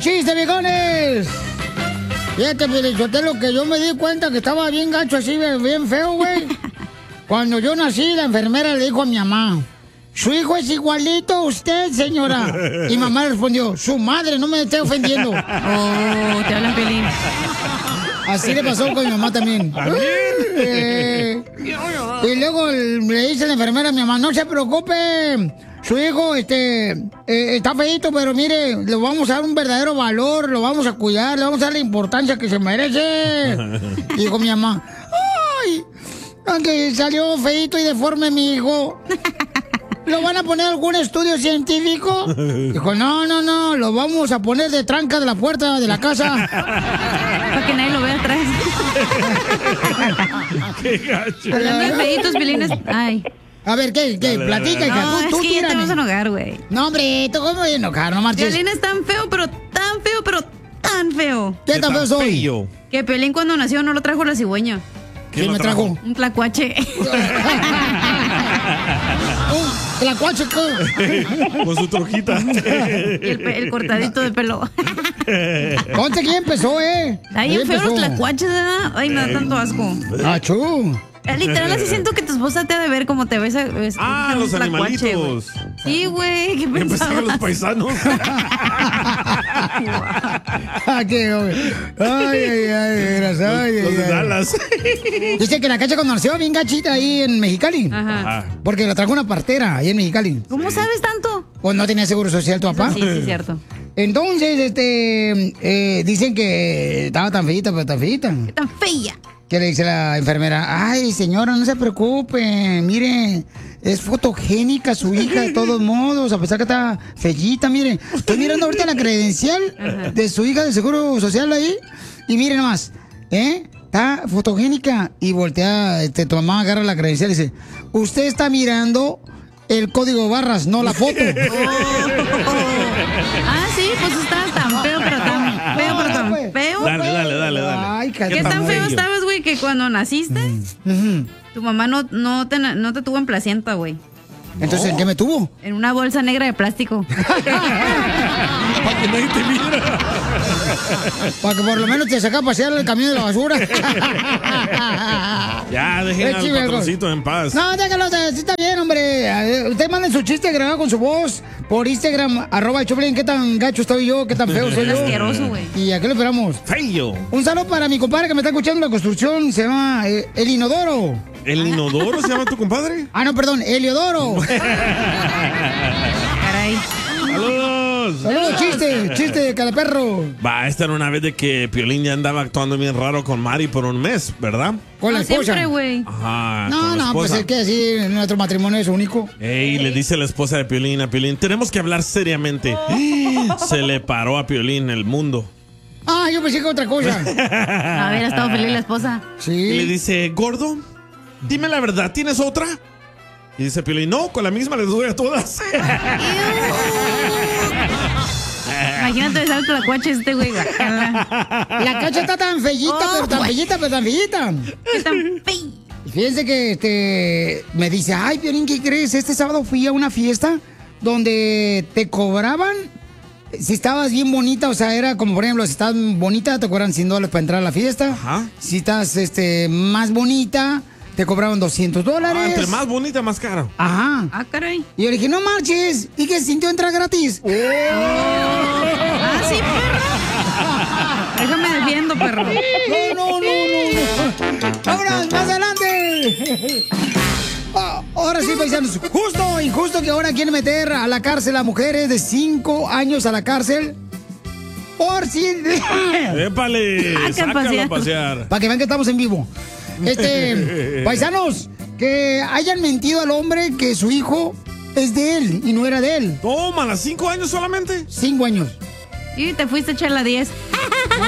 chiste, viejones! Fíjate, Pielichotelo, que yo me di cuenta que estaba bien gacho así, bien feo, güey. Cuando yo nací, la enfermera le dijo a mi mamá: su hijo es igualito a usted, señora. Y mamá respondió: su madre, no me esté ofendiendo. Oh, te hablan, Piolín. Así le pasó con mi mamá también. Y luego le dice la enfermera a mi mamá: no se preocupe, su hijo está feíto, pero mire, le vamos a dar un verdadero valor, lo vamos a cuidar, le vamos a dar la importancia que se merece. Y dijo mi mamá: ay, aunque salió feíto y deforme mi hijo, ¿lo van a poner algún estudio científico? Dijo: no, lo vamos a poner de tranca de la puerta de la casa. Para que nadie lo vea atrás. ¡Qué gacho! Hablando de feitos, Piolín, ay. A ver, ¿qué? Dale, Platica, hija. No, Tú es que ya te tírame. vas a enojar, güey. No, hombre, ¿tú cómo voy a enojar? No marches. Piolín es tan feo, pero tan feo, pero tan feo. ¿Qué tan feo soy? Feo. Que Piolín cuando nació no lo trajo la cigüeña. ¿Quién me trajo? Un tlacuache. ¿Tlacuache qué? Con su trojita. Y el cortadito de pelo. Ponte quién empezó, Está bien feo los tlacuaches, ¿verdad? Ay, me da tanto asco. ¡Achú! Literal, así siento que tu esposa te ha de ver como te ves. Los animalitos. Sí, güey, ¿qué Pensé que pensabas? los paisanos. Los de Dallas. Dice que la cacha cuando nació bien gachita ahí en Mexicali. Ajá. Porque la trajo una partera ahí en Mexicali. ¿Cómo sabes tanto? Pues no tenía seguro social tu papá. Sí, es cierto. Entonces, dicen que estaba tan feita, pero tan feita. ¿Qué tan fea? Que le dice la enfermera: ay, señora, no se preocupe, mire, es fotogénica su hija de todos modos, a pesar que está fellita, mire. Estoy mirando ahorita la credencial de su hija de Seguro Social ahí, y mire nomás, está fotogénica. Y voltea, tu mamá agarra la credencial y dice: usted está mirando el código de barras, no la foto. Ah, sí, pues estaba tan feo, pero tan feo, pero tan feo. Dale. Ay, ¿Qué tan feo estabas, güey, que cuando naciste, tu mamá no te tuvo en placenta, güey? Entonces, ¿en qué me tuvo? En una bolsa negra de plástico. Para que nadie te viera. Para que por lo menos te saca a pasear el camión de la basura. Ya, dejen al patroncito en paz. No, déjalo, sí está bien, hombre. Usted manden su chiste grabado con su voz por Instagram, @Choplin. ¿Qué tan gacho estoy yo? ¿Qué tan feo soy yo? Asqueroso, güey. ¿Y a qué le esperamos? Feo. Un saludo para mi compadre que me está escuchando en la construcción. Se llama El Inodoro. ¿El Inodoro se llama tu compadre? Ah, no, perdón, Eliodoro. Caray. ¡Saludos! Saludos, chiste de cada perro. Va, esta era una vez de que Piolín ya andaba actuando bien raro con Mari por un mes, ¿verdad? Con la esposa. Siempre, güey. Ajá. No, con la pues esposa. es que así nuestro matrimonio es único. Ey, le dice la esposa de Piolín a Piolín: tenemos que hablar seriamente. Se le paró a Piolín el mundo. Ah, yo pensé que otra cosa. A ver, ha estado feliz la esposa. Y le Sí. dice: gordo, dime la verdad, ¿tienes otra? Y dice Piolín: no, con la misma les doy a todas. Imagínate besar el tlacuache este, güey. Guácala. La cacha está tan fellita, pero tan fellita, pero tan fellita. ¿Qué tan feo? Fíjense que me dice: ay, Piolín, ¿qué crees? Este sábado fui a una fiesta donde te cobraban, si estabas bien bonita, o sea, era como, por ejemplo, si estabas bonita, te cobran $100 para entrar a la fiesta. Ajá. Si estás más bonita, te cobraban $200. Ah, entre más bonita, más caro. Ajá. Ah, caray. Y yo le dije: no marches. ¿Y qué se sintió entrar gratis? Ah, sí, perro. Déjame defiendo, perro. No. Ahora, más adelante. Ahora sí, paisanos. Justo o injusto que ahora quieren meter a la cárcel a mujeres de 5 años a la cárcel por si... ¡Épale! Sácalo a pasear. Para que vean que estamos en vivo. Paisanos, que hayan mentido al hombre que su hijo es de él y no era de él. Tómala, 5 años solamente. 5 años. Y te fuiste a echar la 10.